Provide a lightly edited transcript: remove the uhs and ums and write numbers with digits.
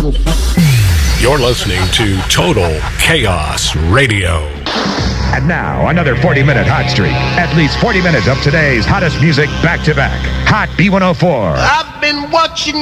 You're listening to Total Chaos Radio. And now, another 40-minute hot streak. At least 40 minutes of today's hottest music back-to-back. Hot B104. I've been watching